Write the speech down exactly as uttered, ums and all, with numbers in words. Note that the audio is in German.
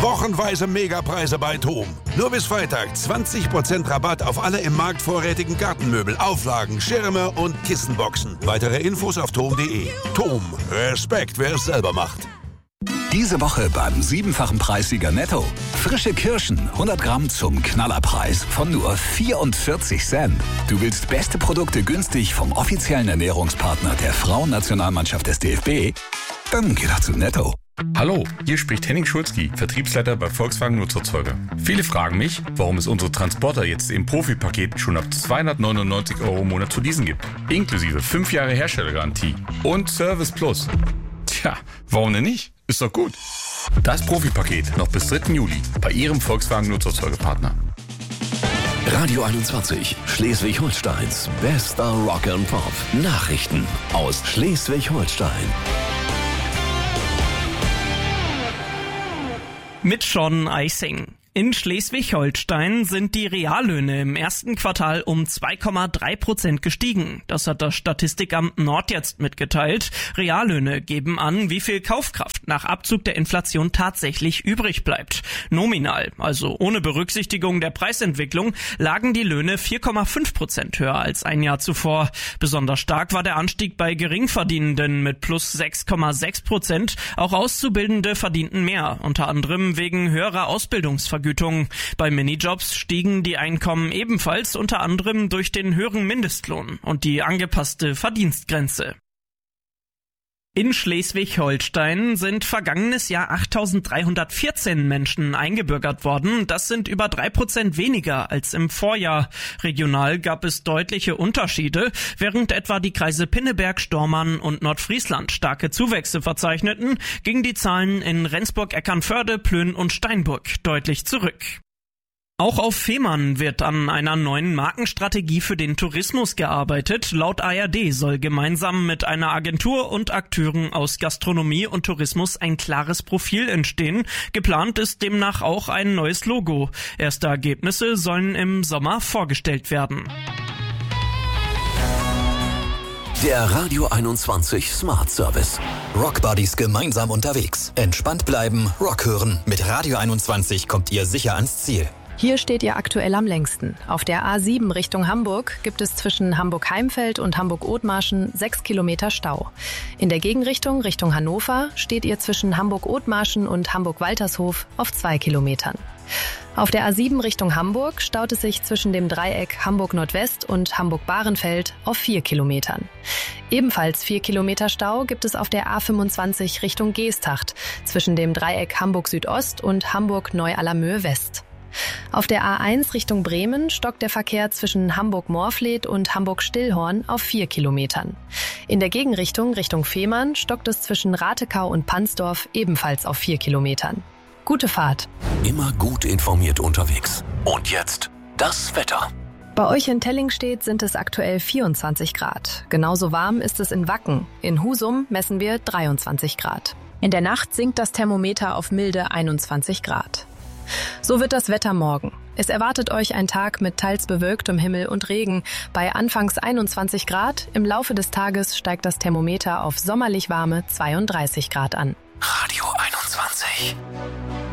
Wochenweise Megapreise bei TOM. Nur bis Freitag zwanzig Prozent Rabatt auf alle im Markt vorrätigen Gartenmöbel, Auflagen, Schirme und Kissenboxen. Weitere Infos auf tom punkt de. TOM. Respekt, wer es selber macht. Diese Woche beim siebenfachen Preissieger Netto. Frische Kirschen, hundert Gramm zum Knallerpreis von nur vierundvierzig Cent. Du willst beste Produkte günstig vom offiziellen Ernährungspartner der Frauennationalmannschaft des D F B? Dann geh doch zu Netto. Hallo, hier spricht Henning Schulzki, Vertriebsleiter bei Volkswagen Nutzerzeuger. Viele fragen mich, warum es unsere Transporter jetzt im Profipaket schon ab zweihundertneunundneunzig Euro im Monat zu leasen gibt. Inklusive fünf Jahre Herstellergarantie und Service Plus. Tja, warum denn nicht? Ist doch gut. Das Profipaket noch bis dritten Juli bei Ihrem Volkswagen Nutzerzeugerpartner. Radio einundzwanzig, Schleswig-Holsteins bester Rock and Pop. Nachrichten aus Schleswig-Holstein. Mit Sean Eising. In Schleswig-Holstein sind die Reallöhne im ersten Quartal um zwei Komma drei Prozent gestiegen. Das hat das Statistikamt Nord jetzt mitgeteilt. Reallöhne geben an, wie viel Kaufkraft nach Abzug der Inflation tatsächlich übrig bleibt. Nominal, also ohne Berücksichtigung der Preisentwicklung, lagen die Löhne vier Komma fünf Prozent höher als ein Jahr zuvor. Besonders stark war der Anstieg bei Geringverdienenden mit plus sechs Komma sechs Prozent. Auch Auszubildende verdienten mehr, unter anderem wegen höherer Ausbildungsvergütung. Bei Minijobs stiegen die Einkommen ebenfalls, unter anderem durch den höheren Mindestlohn und die angepasste Verdienstgrenze. In Schleswig-Holstein sind vergangenes Jahr achttausenddreihundertvierzehn Menschen eingebürgert worden. Das sind über drei Prozent weniger als im Vorjahr. Regional gab es deutliche Unterschiede. Während etwa die Kreise Pinneberg, Stormarn und Nordfriesland starke Zuwächse verzeichneten, gingen die Zahlen in Rendsburg, Eckernförde, Plön und Steinburg deutlich zurück. Auch auf Fehmarn wird an einer neuen Markenstrategie für den Tourismus gearbeitet. Laut A R D soll gemeinsam mit einer Agentur und Akteuren aus Gastronomie und Tourismus ein klares Profil entstehen. Geplant ist demnach auch ein neues Logo. Erste Ergebnisse sollen im Sommer vorgestellt werden. Der Radio einundzwanzig Smart Service. Rock Buddies gemeinsam unterwegs. Entspannt bleiben, Rock hören. Mit Radio einundzwanzig kommt ihr sicher ans Ziel. Hier steht ihr aktuell am längsten. Auf der A sieben Richtung Hamburg gibt es zwischen Hamburg-Heimfeld und Hamburg-Othmarschen sechs Kilometer Stau. In der Gegenrichtung Richtung Hannover steht ihr zwischen Hamburg-Othmarschen und Hamburg-Waltershof auf zwei Kilometern. Auf der A sieben Richtung Hamburg staut es sich zwischen dem Dreieck Hamburg-Nordwest und Hamburg-Bahrenfeld auf vier Kilometern. Ebenfalls vier Kilometer Stau gibt es auf der A fünfundzwanzig Richtung Geesthacht zwischen dem Dreieck Hamburg-Südost und Hamburg-Neu-Allermöhe-West. Auf der A eins Richtung Bremen stockt der Verkehr zwischen Hamburg-Morfleet und Hamburg-Stillhorn auf vier Kilometern. In der Gegenrichtung Richtung Fehmarn stockt es zwischen Ratekau und Pansdorf ebenfalls auf vier Kilometern. Gute Fahrt. Immer gut informiert unterwegs. Und jetzt das Wetter. Bei euch in Tellingstedt sind es aktuell vierundzwanzig Grad. Genauso warm ist es in Wacken. In Husum messen wir dreiundzwanzig Grad. In der Nacht sinkt das Thermometer auf milde einundzwanzig Grad. So wird das Wetter morgen. Es erwartet euch ein Tag mit teils bewölktem Himmel und Regen. Bei anfangs einundzwanzig Grad, im Laufe des Tages steigt das Thermometer auf sommerlich warme zweiunddreißig Grad an. Radio einundzwanzig.